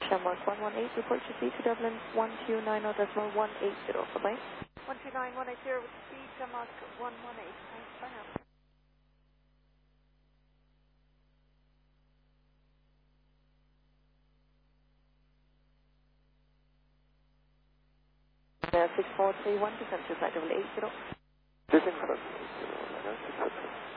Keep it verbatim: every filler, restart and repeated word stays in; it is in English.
Denmark one one eight, report to speed to Dublin one two nine zero decimal one eight zero, bye-bye. one two nine one eight zero with speed, Denmark one one eight. Thanks, bye now. Uh, six four three one, descent to flight level eight zero. Descent to flight level eight zero,